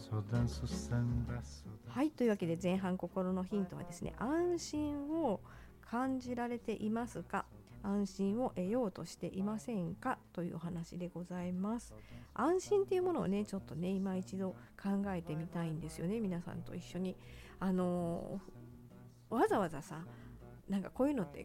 はい、というわけで前半心のヒントはですね、安心を感じられていますか、安心を得ようとしていませんかというお話でございます。安心っていうものをね、ちょっとね今一度考えてみたいんですよね、皆さんと一緒に。わざわざさ、なんかこういうのって